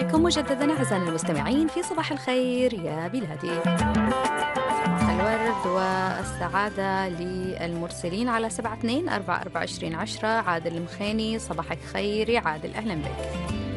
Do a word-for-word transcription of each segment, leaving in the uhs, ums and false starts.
بكم مجددا أعزائنا المستمعين في صباح الخير يا بلادي. صباح الورد والسعادة للمرسلين على سبعة اثنين أربعة أربعة عشرين عشرة. عادل المخيني، صباحك خير يا عادل، أهلا بك.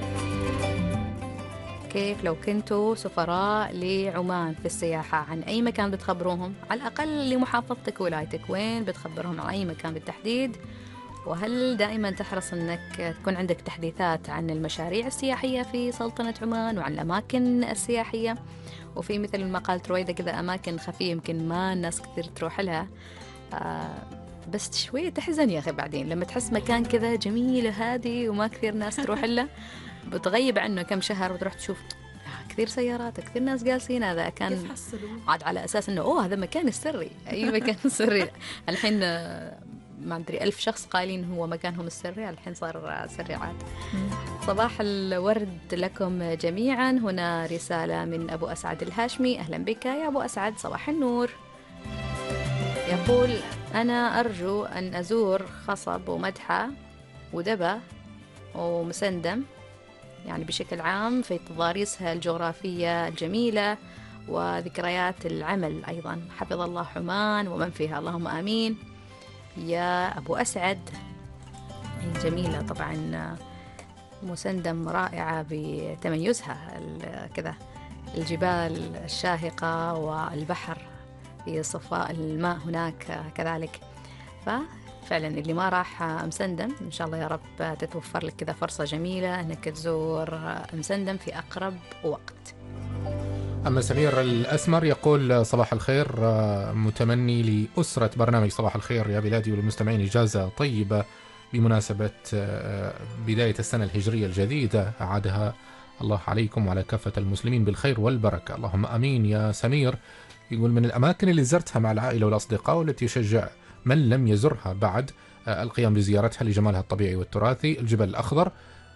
كيف لو كنتوا سفراء لعمان في السياحة، عن أي مكان بتخبروهم؟ على الأقل لمحافظتك ولايتك، وين بتخبرهم عن أي مكان بالتحديد؟ وهل دائما تحرص أنك تكون عندك تحديثات عن المشاريع السياحية في سلطنة عمان وعن الأماكن السياحية؟ وفي مثل ما قالت رويدة كذا أماكن خفية يمكن ما الناس كثير تروح لها، آه بس شوية تحزن يا أخي بعدين لما تحس مكان كذا جميل وهادي وما كثير ناس تروح له، بتغيب عنه كم شهر وتروح تشوف كثير سيارات كثير ناس جالسين. هذا كان عاد على أساس أنه أوه هذا مكان السري، أي مكان سري. الحين ما أدري ألف شخص قايلين هو مكانهم السري، الحين صار سري عاد. صباح الورد لكم جميعا. هنا رسالة من أبو أسعد الهاشمي، أهلا بك يا أبو أسعد، صباح النور. يقول أنا أرجو أن أزور خصب ومدحة ودبا ومسندم، يعني بشكل عام في تضاريسها الجغرافية الجميلة وذكريات العمل أيضا. حفظ الله عمان ومن فيها، اللهم آمين يا أبو أسعد. جميلة طبعا، مسندم رائعة بتميزها كذا، الجبال الشاهقة والبحر في صفاء الماء هناك كذلك. ففعلا اللي ما راح مسندم إن شاء الله يا رب تتوفر لك كذا فرصة جميلة أنك تزور مسندم في أقرب وقت. أما سمير الأسمر يقول صباح الخير، متمني لأسرة برنامج صباح الخير يا بلادي والمستمعين إجازة طيبة بمناسبة بداية السنة الهجرية الجديدة، أعادها الله عليكم وعلى كافة المسلمين بالخير والبركة، اللهم أمين يا سمير. يقول من الأماكن اللي زرتها مع العائلة والأصدقاء والتي يشجع من لم يزرها بعد القيام بزيارتها لجمالها الطبيعي والتراثي، الجبل الأخضر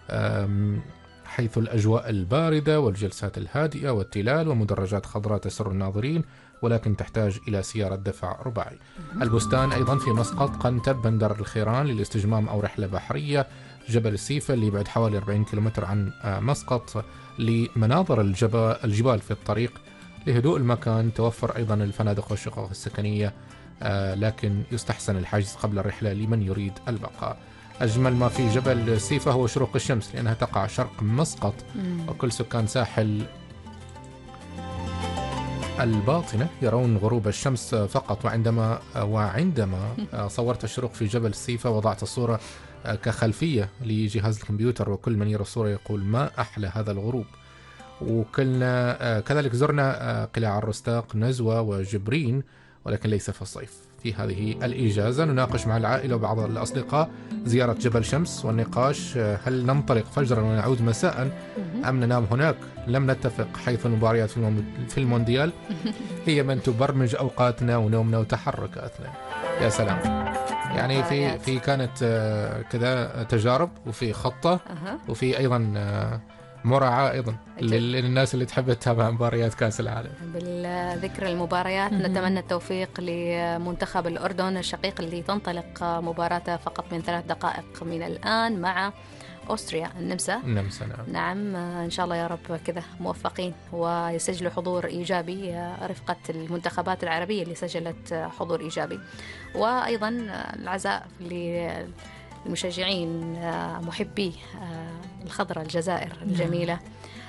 حيث الأجواء الباردة والجلسات الهادئة والتلال ومدرجات خضراء تسر الناظرين، ولكن تحتاج إلى سيارة دفع رباعي. البستان أيضا في مسقط، قنتب، بندر الخيران للاستجمام أو رحلة بحرية، جبل السيفة اللي بعد حوالي أربعين كيلومتر عن مسقط لمناظر الجبال في الطريق. لهدوء المكان توفر أيضا الفنادق والشقق السكنية، لكن يستحسن الحجز قبل الرحلة لمن يريد البقاء. أجمل ما في جبل سيفة هو شروق الشمس لأنها تقع شرق مسقط، وكل سكان ساحل الباطنة يرون غروب الشمس فقط. وعندما وعندما صورت الشروق في جبل سيفة وضعت الصورة كخلفية لجهاز الكمبيوتر، وكل من يرى الصورة يقول ما أحلى هذا الغروب. وكلنا كذلك زرنا قلاع الرستاق، نزوة وجبرين، ولكن ليس في الصيف. في هذه الإجازة نناقش مع العائلة وبعض الأصدقاء زيارة جبل شمس، والنقاش هل ننطلق فجرا ونعود مساء أم ننام هناك. لم نتفق حيث المباريات في المونديال هي من تبرمج أوقاتنا ونومنا وتحركاتنا. يا سلام، يعني في في كانت كذا تجارب وفي خطة وفي أيضا مراعاة أيضا للناس اللي تحب تتابع مباريات كأس العالم. بالذكر المباريات نتمنى التوفيق لمنتخب الأردن الشقيق اللي تنطلق مباراته فقط من ثلاث دقائق من الآن مع أستريا النمسا. النمسا نعم. نعم إن شاء الله يا رب كذا موفقين ويسجلوا حضور إيجابي رفقة المنتخبات العربية اللي سجلت حضور إيجابي. وأيضا العزاء للمشجعين محبي الخضراء الجزائر الجميلة،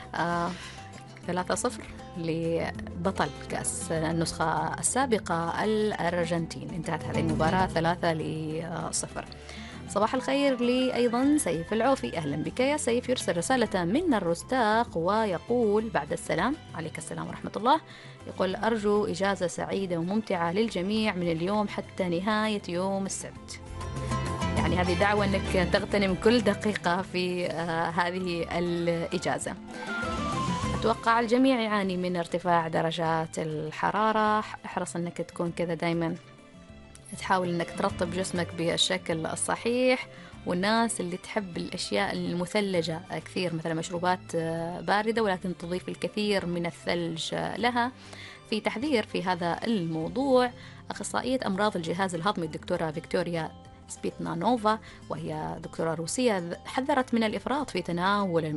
ثلاثة صفر لبطل كأس النسخة السابقة الأرجنتين. انتهت هذه المباراة ثلاثة لصفر. صباح الخير لي أيضا سيف العوفي، أهلا بك يا سيف. يرسل رسالة من الرستاق ويقول بعد السلام، عليك السلام ورحمة الله. يقول أرجو إجازة سعيدة وممتعة للجميع من اليوم حتى نهاية يوم السبت. يعني هذه دعوة أنك تغتنم كل دقيقة في آه هذه الإجازة. أتوقع الجميع يعاني من ارتفاع درجات الحرارة، احرص أنك تكون كذا دايما تحاول أنك ترطب جسمك بالشكل الصحيح. والناس اللي تحب الأشياء المثلجة كثير، مثلا مشروبات باردة ولكن تضيف الكثير من الثلج لها. في تحذير في هذا الموضوع أخصائية أمراض الجهاز الهضمي الدكتورة فيكتوريا سبيتنانوفا، وهي دكتورة روسية، حذرت من الإفراط في تناول